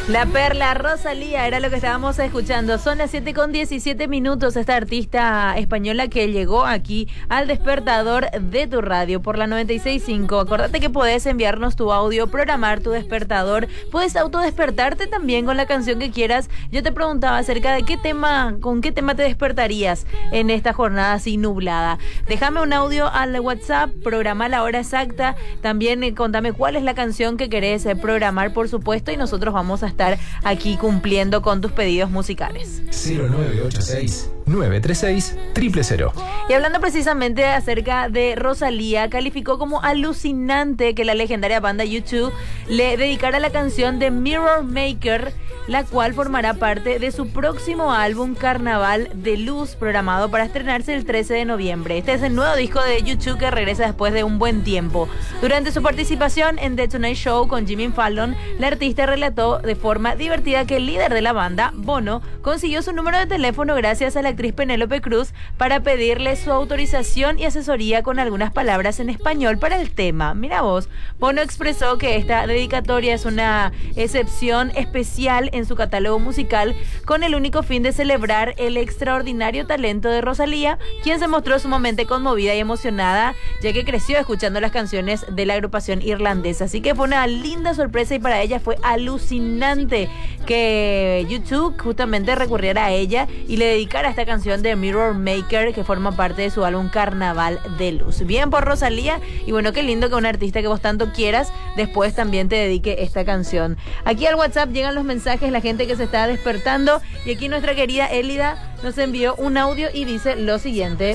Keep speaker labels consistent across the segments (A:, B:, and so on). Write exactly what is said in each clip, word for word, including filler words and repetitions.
A: La perla Rosalía era lo que estábamos escuchando. Son las siete con diecisiete minutos. Esta artista española que llegó aquí al despertador de tu radio por la noventa y seis punto cinco. Acordate que podés enviarnos tu audio, programar tu despertador. Puedes autodespertarte también con la canción que quieras. Yo te preguntaba acerca de qué tema, con qué tema te despertarías en esta jornada así nublada. Déjame un audio al WhatsApp, programa la hora exacta. También eh, contame cuál es la canción que querés eh, programar, por supuesto, y nosotros vamos a estar aquí cumpliendo con tus pedidos musicales.
B: cero nueve ocho seis, nueve tres seis, cero cero cero.
A: Y hablando precisamente acerca de Rosalía, calificó como alucinante que la legendaria banda U dos le dedicara la canción de Mirror Maker, la cual formará parte de su próximo álbum Carnaval de Luz, programado para estrenarse el trece de noviembre. Este es el nuevo disco de U dos que regresa después de un buen tiempo. Durante su participación en The Tonight Show con Jimmy Fallon, la artista relató de forma divertida que el líder de la banda, Bono, consiguió su número de teléfono gracias a la actriz Penélope Cruz para pedirle su autorización y asesoría con algunas palabras en español para el tema. Mira vos, Bono expresó que esta dedicatoria es una excepción especial en su catálogo musical con el único fin de celebrar el extraordinario talento de Rosalía, quien se mostró sumamente conmovida y emocionada ya que creció escuchando las canciones de la agrupación irlandesa. Así que fue una linda sorpresa y para ella fue alucinante que U dos justamente recurriera a ella y le dedicara esta canción de Mirror Maker que forma parte de su álbum Carnaval de Luz. Bien por Rosalía, y bueno, qué lindo que un artista que vos tanto quieras después también te dedique esta canción. Aquí al WhatsApp llegan los mensajes, la gente que se está despertando, y aquí nuestra querida Elida nos envió un audio y dice lo siguiente.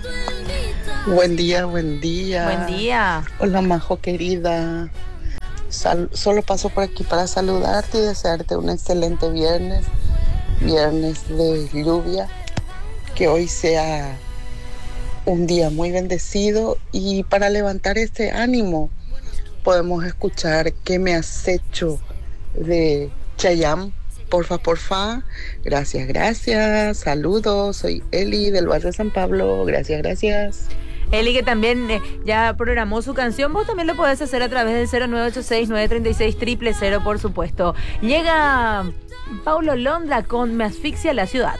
C: Buen día, buen día.
A: Buen día.
C: Hola, Majo querida. Sal- solo paso por aquí para saludarte y desearte un excelente viernes, viernes de lluvia, que hoy sea un día muy bendecido, y para levantar este ánimo podemos escuchar ¿Qué me has hecho? De Chayanne. Porfa, porfa. Gracias, gracias. Saludos. Soy Eli del barrio San Pablo. Gracias, gracias.
A: Eli, que también eh, ya programó su canción. Vos también lo podés hacer a través del cero nueve ocho seis, nueve tres seis, cero cero cero, por supuesto. Llega Paulo Londra con Me asfixia la ciudad.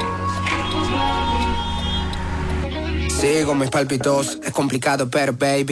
D: Sigo mis palpitos, es complicado pero baby